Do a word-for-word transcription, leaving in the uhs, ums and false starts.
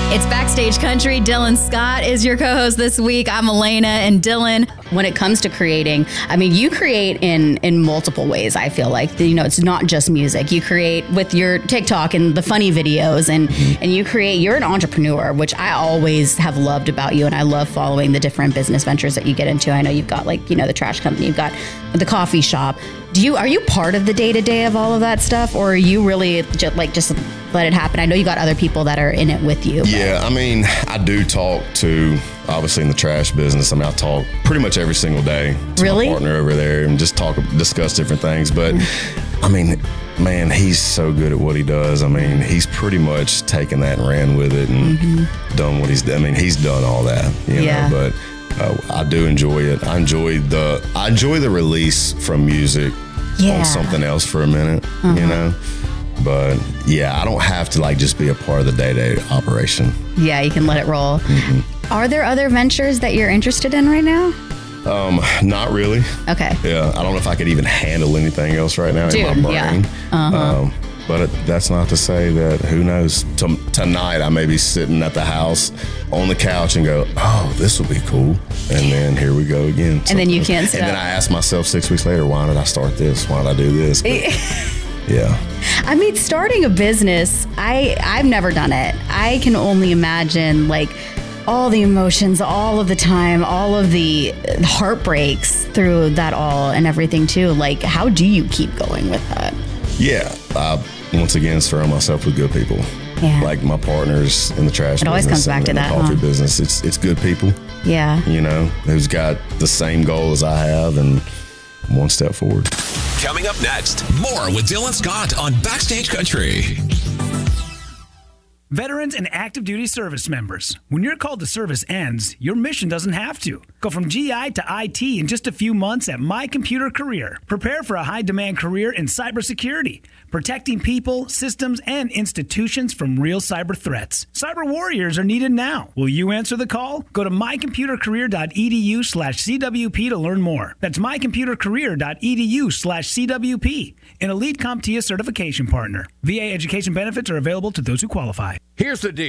It's Backstage Country. Dylan Scott is your co-host this week. I'm Elena, and Dylan, when it comes to creating, I mean, you create in in multiple ways, I feel like. You know, it's not just music. You create with your TikTok and the funny videos, and, and you create, you're an entrepreneur, which I always have loved about you, and I love following the different business ventures that you get into. I know you've got, like, you know, the trash company, you've got the coffee shop. Do you, are you part of the day-to-day of all of that stuff, or are you really just, like, just let it happen? I know you got other people that are in it with you. Yeah, I mean, I do talk to, obviously in the trash business, I mean, I talk pretty much every single day to really? my partner over there and just talk, discuss different things. But I mean, man, he's so good at what he does. I mean, he's pretty much taken that and ran with it and mm-hmm. done what he's done. I mean, he's done all that, you yeah. know, but uh, I do enjoy it. I enjoy the, I enjoy the release from music yeah. on something else for a minute, uh-huh. you know. But yeah, I don't have to like just be a part of the day-to-day operation. Yeah, you can let it roll. Mm-hmm. Are there other ventures that you're interested in right now? Um, not really. Okay. Yeah, I don't know if I could even handle anything else right now Dude, in my brain. Yeah. Uh-huh. Um, but it, that's not to say that, who knows, T- tonight I may be sitting at the house on the couch and go, oh, this will be cool. And then here we go again. And then you can't stop. And then I ask myself six weeks later, why did I start this? Why did I do this? But, yeah. I mean, starting a business, I, I've never done it. I can only imagine, like, all the emotions, all of the time, all of the heartbreaks through that all and everything, too. Like, how do you keep going with that? Yeah. I, once again, surround myself with good people. Yeah. Like my partners in the trash it always business comes back and to in that, the coffee huh? business. It's, it's good people. Yeah. You know, who's got the same goal as I have and one step forward. Coming up next, more with Dylan Scott on Backstage Country. Veterans and active duty service members. When your call to service ends, your mission doesn't have to. Go from G I to I T in just a few months at My Computer Career. Prepare for a high-demand career in cybersecurity, protecting people, systems, and institutions from real cyber threats. Cyber warriors are needed now. Will you answer the call? Go to mycomputercareer.edu slash CWP to learn more. That's mycomputercareer.edu slash CWP. An Elite CompTIA certification partner. V A education benefits are available to those who qualify. Here's the deal.